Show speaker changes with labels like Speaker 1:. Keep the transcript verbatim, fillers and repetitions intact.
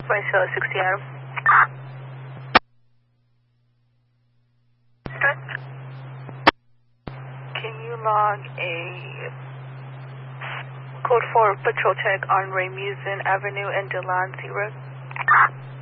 Speaker 1: by uh, sixty Adam. Start. Can you log a code four patrol check on Ramusen Avenue and Delancey Road?